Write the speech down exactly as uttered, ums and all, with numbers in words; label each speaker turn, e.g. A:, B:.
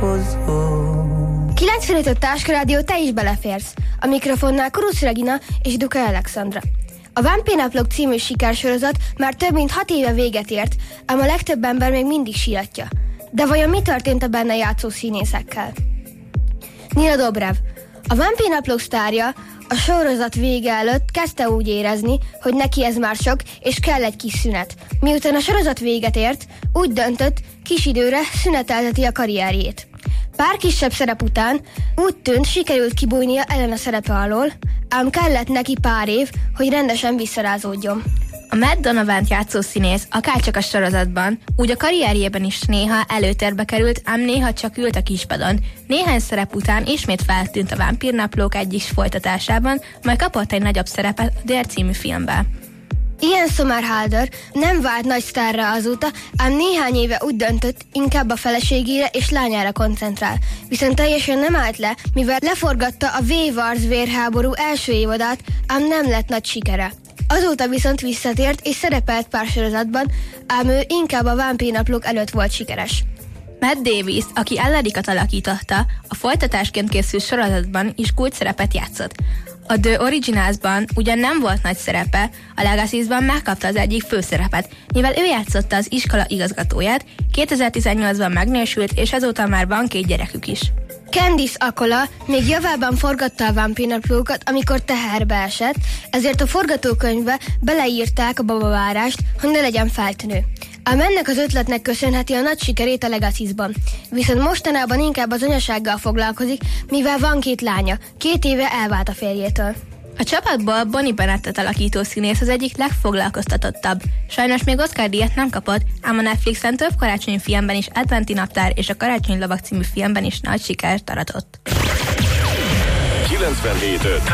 A: kilencvenöt Táska Rádió, te is beleférsz. A mikrofonnál Kurusz Regina és Duka Alexandra. A Vámpírnaplók című sikersorozat már több mint hat éve véget ért, ám a legtöbb ember még mindig síratja. De vajon mi történt a benne játszó színészekkel? Nina Dobrev, a Vámpírnaplók sztárja, a sorozat vége előtt kezdte úgy érezni, hogy neki ez már sok, és kell egy kis szünet. Miután a sorozat véget ért, úgy döntött, kis időre szünetelteti a karrierjét. Pár kisebb szerep után úgy tűnt, sikerült kibújnia ellen a szerepe alól, ám kellett neki pár év, hogy rendesen visszarázódjon.
B: A Matt Donovan-t játszó színész akárcsak a sorozatban, úgy a karrierjében is néha előtérbe került, ám néha csak ült a kispadon. Néhány szerep után ismét feltűnt a Vámpírnaplók egyik folytatásában, majd kapott egy nagyobb szerepet a Dare című filmben.
A: Ian Somerhalder nem vált nagy sztárra azóta, ám néhány éve úgy döntött, inkább a feleségére és lányára koncentrál. Viszont teljesen nem állt le, mivel leforgatta a V-Wars vérháború első évadát, ám nem lett nagy sikere. Azóta viszont visszatért és szerepelt pár sorozatban, ám ő inkább a Vámpírnaplók előtt volt sikeres.
B: Matt Davis, aki Ellerikat alakította, a folytatásként készült sorozatban is kulcs szerepet játszott. A The Originalsban ugyan nem volt nagy szerepe, a Legacy-ban megkapta az egyik főszerepet, mivel ő játszotta az iskola igazgatóját, kétezer-tizennyolcban megnősült, és azóta már van két gyerekük is.
A: Candice Accola még javában forgatta a Vámpírnaplókat, amikor teherbe esett, ezért a forgatókönyvbe beleírták a babavárást, hogy ne legyen feltűnő. Ám ennek az ötletnek köszönheti a nagy sikerét a Legacy-ban. Viszont mostanában inkább az anyasággal foglalkozik, mivel van két lánya, két éve elvált a férjétől.
B: A csapatból Bonnie Bennettet alakító színész az egyik legfoglalkoztatottabb. Sajnos még Oscar-díjat nem kapott, ám a Netflixen több karácsonyi filmben is, Adventi naptár és a Karácsonyi lovag című filmben is nagy sikert aratott.
C: kilencvenhét öt